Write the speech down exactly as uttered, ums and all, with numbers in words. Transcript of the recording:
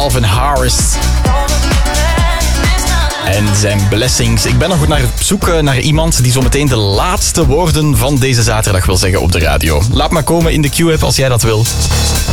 Calvin Harris. En zijn blessings. Ik ben nog goed naar het zoeken naar iemand die zometeen de laatste woorden van deze zaterdag wil zeggen op de radio. Laat maar komen in de Q-app als jij dat wil.